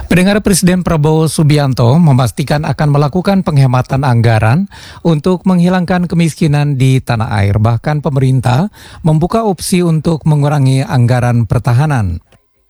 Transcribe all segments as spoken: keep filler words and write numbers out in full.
Pendengar, Presiden Prabowo Subianto memastikan akan melakukan penghematan anggaran untuk menghilangkan kemiskinan di tanah air. Bahkan pemerintah membuka opsi untuk mengurangi anggaran pertahanan.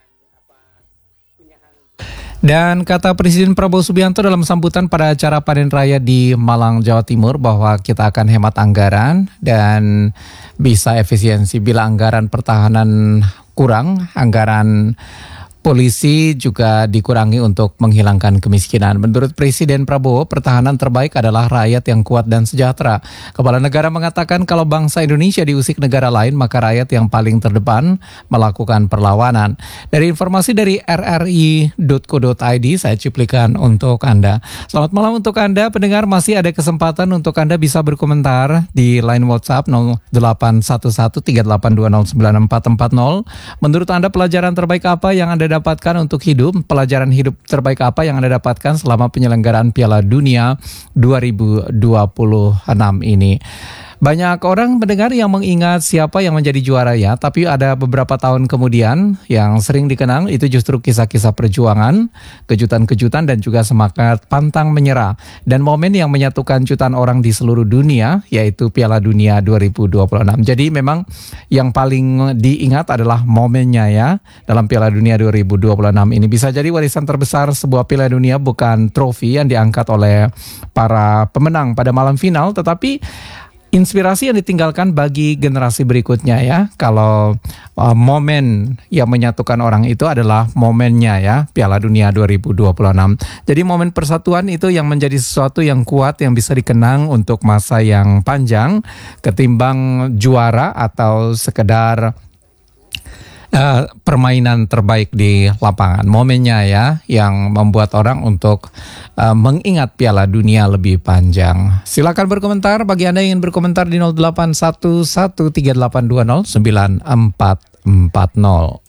Dan kata Presiden Prabowo Subianto dalam sambutan pada acara panen raya di Malang, Jawa Timur, bahwa kita akan hemat anggaran dan bisa efisiensi bila anggaran pertahanan kurang, anggaran polisi juga dikurangi untuk menghilangkan kemiskinan. Menurut Presiden Prabowo, pertahanan terbaik adalah rakyat yang kuat dan sejahtera. Kepala negara mengatakan kalau bangsa Indonesia diusik negara lain, maka rakyat yang paling terdepan melakukan perlawanan. Dari informasi dari r r i dot co dot i d, saya cuplikan untuk Anda. Selamat malam untuk Anda, pendengar. Masih ada kesempatan untuk Anda bisa berkomentar di line WhatsApp nol delapan satu satu tiga delapan dua nol sembilan empat empat nol. Menurut Anda, pelajaran terbaik apa yang Anda dapatkan untuk hidup? Pelajaran hidup terbaik apa yang Anda dapatkan selama penyelenggaraan Piala Dunia dua ribu dua puluh enam ini? Banyak orang mendengar yang mengingat siapa yang menjadi juaranya, tapi ada beberapa tahun kemudian yang sering dikenang itu justru kisah-kisah perjuangan, kejutan-kejutan dan juga semangat pantang menyerah. Dan momen yang menyatukan jutaan orang di seluruh dunia, yaitu Piala Dunia dua ribu dua puluh enam. Jadi memang yang paling diingat adalah momennya ya dalam Piala Dunia dua ribu dua puluh enam ini. Bisa jadi warisan terbesar sebuah Piala Dunia bukan trofi yang diangkat oleh para pemenang pada malam final, tetapi inspirasi yang ditinggalkan bagi generasi berikutnya ya. Kalau uh, momen yang menyatukan orang itu adalah momennya ya, Piala Dunia dua ribu dua puluh enam. Jadi momen persatuan itu yang menjadi sesuatu yang kuat yang bisa dikenang untuk masa yang panjang ketimbang juara atau sekedar Uh, permainan terbaik di lapangan. Momennya ya yang membuat orang untuk uh, mengingat Piala Dunia lebih panjang. Silakan berkomentar bagi Anda yang ingin berkomentar di nol delapan satu satu tiga delapan dua nol sembilan empat empat nol.